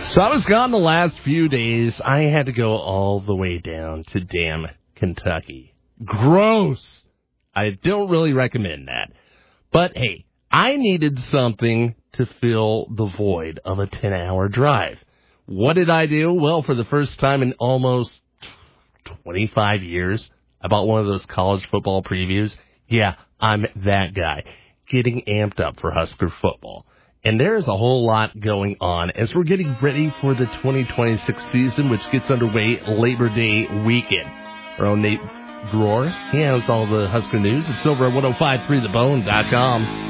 So I was gone the last few days. I had to go all the way down to damn Kentucky. Gross. I don't really recommend that. But hey, I needed something to fill the void of a 10-hour drive. What did I do? Well, for the first time in almost 25 years, I bought one of those college football previews. Yeah, I'm that guy, getting amped up for Husker football. And there's a whole lot going on as we're getting ready for the 2026 season, which gets underway Labor Day weekend. Our own Nate Grohr, he has all the Husker news. It's over at 1053thebone.com.